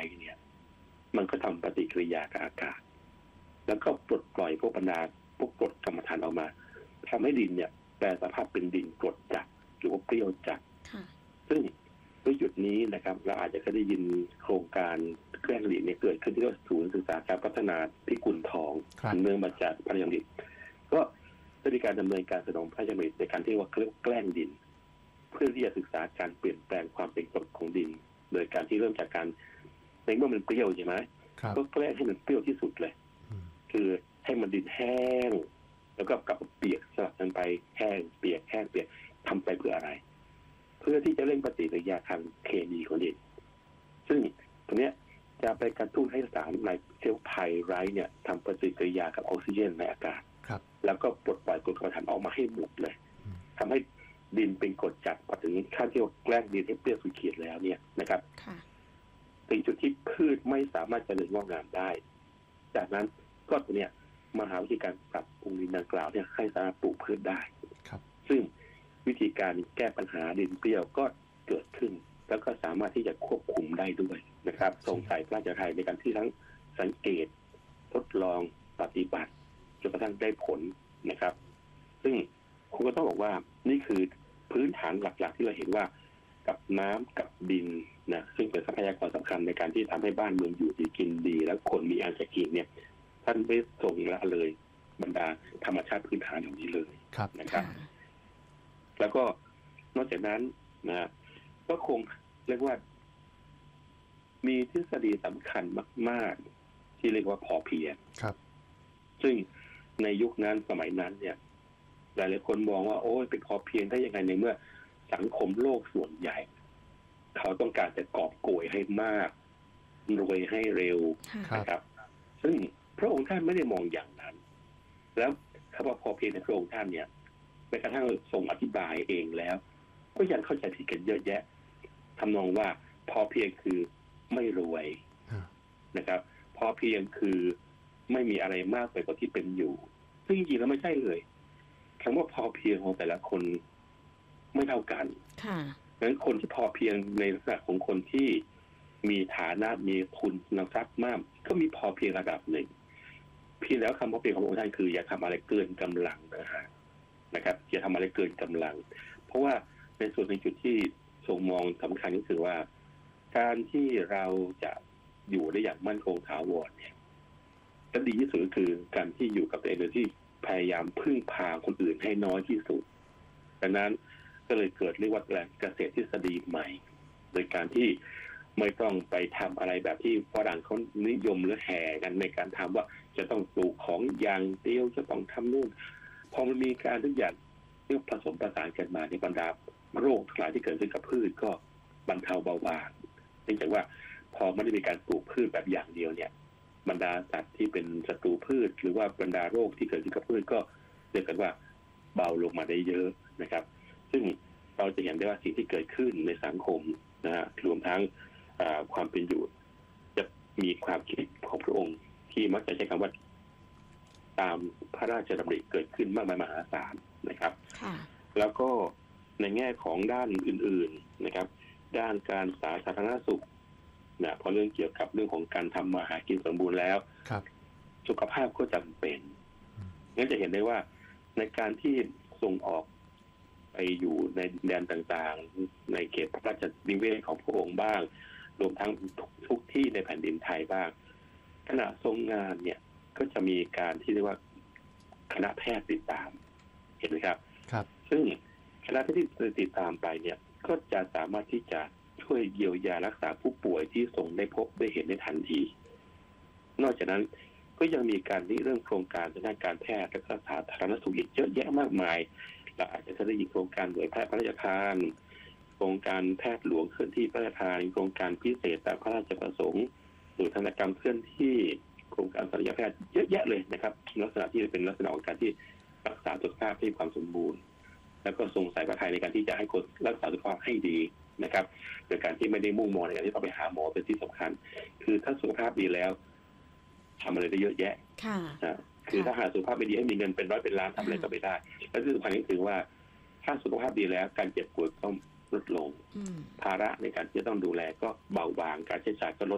เนี่ยมันก็ทำปฏิกิริยากับอากาศแล้วก็ปลดปล่อยพวกบรรดาพวกกรดกรรมฐานออกมาทำให้ดินเนี่ยแปลสภาพเป็นดินกรดจัดหรือว่าเปรี้ยวจัดซึ่งด้วยจุดนี้นะครับเราอาจจะเคยได้ยินโครงการแกล้งดินเนี่ยเกิดขึ้นที่ศูนย์ศึกษาการพัฒนาพิกุลทองเมืองมาจากพระราชดำริก็ได้มีการดำเนินการสนองพระราชดำริในการที่ว่าแกล้งดินเพื่อที่จะศึกษาการเปลี่ยนแปลงความเป็นกรดของดินโดยการที่เริ่มจากการในเมื่อมันเปรี้ยวใช่ไหมก็แกล้งให้มันเปรี้ยวที่สุดเลยคือให้มันดินแห้งแล้วก็กลับเปียกสลับกันไปแห้งเปียกแห้งเปียกทำไปเพื่ออะไรเพื่อที่จะเร่งปฏิกิริยาทางเคมีของดินซึ่งตรงนี้จะไปกระตุ้นให้สารในเซลล์ไพไรท์เนี่ยทำปฏิกิริยากับออกซิเจนในอากาศแล้วก็ปลดปล่อยกรดกรรมฐานออกมาให้หมดเลยทำให้ดินเป็นกรดจัดพอถึงขั้นที่แกล้งดินให้เปรี้ยวสุดขีดแล้วเนี่ยนะครับเป็นจุดที่พืชไม่สามารถเจริญงอกงามได้จากนั้นก็ตัวเนี้ยมหาวิธีการปรับปรุงดินดังกล่าวเนี่ยให้สามารถปลูกพืชได้ซึ่งวิธีการแก้ปัญหาดินเปรี้ยวก็เกิดขึ้นแล้วก็สามารถที่จะควบคุมได้ด้วยนะครับทรงใส่พระราชทานในการที่ทั้งสังเกตทดลองปฏิบัติจนกระทั่งได้ผลนะครับซึ่งคุณก็ต้องบอกว่านี่คือพื้นฐานหลักๆที่เราเห็นว่ากับน้ำกับดินนะซึ่งเป็นทรัพยากรสำคัญในการที่ทำให้บ้านเมืองอยู่ดีกินดีแล้วคนมีอาหารกินเนี่ยท่านไม่ส่งละเลยบรรดาธรรมชาติพื้นฐานอย่างนี้เลยนะครับแล้วก็นอกจากนั้นนะก็คงเรียกว่ามีทฤษฎีสำคัญมากๆที่เรียกว่าพอเพียงซึ่งในยุคนั้นสมัยนั้นเนี่ยหลายๆคนมองว่าโอ้ยเป็นพอเพียงได้ยังไงในเมื่อสังคมโลกส่วนใหญ่เขาต้องการจะกอบโกยให้มากรวยให้เร็วนะครับซึ่งพระองค์ท่านไม่ได้มองอย่างนั้นแล้วคำว่าพอเพียงในพระองค์ท่านเนี่ยแม้กระทั่งทรงอธิบายเองแล้วก็ยังเข้าใจผิดกันเยอะแยะทำนองว่าพอเพียงคือไม่รวยนะครับพอเพียงคือไม่มีอะไรมากไปกว่าที่เป็นอยู่ซึ่งจริงๆแล้วไม่ใช่เลยคำว่าพอเพียงของแต่ละคนไม่เท่ากันดังนั้นคนที่พอเพียงในลักษณะของคนที่มีฐานะมีทุนทรัพย์มากก็มีพอเพียงระดับหนึ่งเพียงแล้วคำพอเพียงของพระองค์ท่านคืออย่าทำอะไรเกินกำลังนะครับอย่าทำอะไรเกินกำลังเพราะว่าในส่วนในจุดที่ทรงมองสำคัญก็คือว่าการที่เราจะอยู่ได้อย่างมั่นคงถาวรเนี่ยก็ดีที่สุดก็คือการที่อยู่กับตัวเองโดยที่พยายามพึ่งพาคนอื่นให้น้อยที่สุดดังนั้นก็เลยเกิดเรียกว่าเกษตรทฤษฎีใหม่โดยการที่ไม่ต้องไปทำอะไรแบบที่ฝรั่งเขานิยมหรือแห่กันในการทำว่าจะต้องปลูกของอย่างเดียวจะต้องทำนู่นพอมันมีการทุกอย่างเรียกผสมประสานกันมาในบรรดาโรคทั้งหลายที่เกิดขึ้นกับพืชก็บรรเทาเบาบางเนื่องจากว่าพอไม่ได้มีการปลูกพืชแบบอย่างเดียวเนี่ยบรรดาสัตว์ที่เป็นศัตรูพืชหรือว่าบรรดาโรคที่เกิดขึ้นกับพืชก็เรียกกันว่าเบาลงมาได้เยอะนะครับซึ่งเราจะเห็นได้ว่าสิ่งที่เกิดขึ้นในสังคมนะฮะรวมทั้งความเป็นอยู่จะมีความคิดของพระองค์ที่มักจะใช้คำว่าตามพระราชดำริเกิดขึ้นมากมายมหาศาลนะครับแล้วก็ในแง่ของด้านอื่นๆนะครับด้านการสาธารณสุขนะพอเรื่องเกี่ยวกับเรื่องของการทำมาหากินสมบูรณ์แล้วสุขภาพก็จำเป็นงั้นจะเห็นได้ว่าในการที่ส่งออกไปอยู่ในแดนต่างๆในเขตพระราชนิเวศของพระองค์บ้างรวมทั้งทุกที่ในแผ่นดินไทยบ้างขณะทรงงานเนี่ยก็จะมีการที่เรียกว่าคณะแพทย์ติดตามเห็นไหมครับซึ่งคณะแพทย์ที่ติดตามไปเนี่ยก็จะสามารถที่จะช่วยเยียวยารักษาผู้ป่วยที่ทรงได้พบได้เห็นในทันทีนอกจากนั้นก็ยังมีการเรื่องโครงการทางด้านการแพทย์และสาธารณสุขอีกเยอะแยะมากมายเราอาจจะได้ยินโครงการหน่วยแพทย์พระราชทานโครงการแพทย์หลวงเคลื่อนที่พระราชทานโครงการพิเศษตามพระราชประสงค์หรือธนกรรมเคลื่อนที่โครงการศัลยแพทย์เยอะแยะเลยนะครับลักษณะที่เป็นลักษณะของการที่รักษาสุขภาพให้ความสมบูรณ์แล้วก็ทรงใส่พระทัยในการที่จะให้คนรักษาสุขภาพให้ดีนะครับโดยการที่ไม่ได้มุ่งมองในการที่ต้องไปหาหมอเป็นที่สำคัญคือถ้าสุขภาพดีแล้วทำอะไรได้เยอะแยะคือถ้าหาสุขภาพไม่ดีให้มีเงินเป็นร้อยเป็นล้านทำอะไรก็ไม่ได้และที่สำคัญก็คือว่าถ้าสุขภาพดีแล้วการเจ็บป่วยต้องลดลงภาระในการที่จะต้องดูแลก็เบาบางการใช้จ่ายก็ลด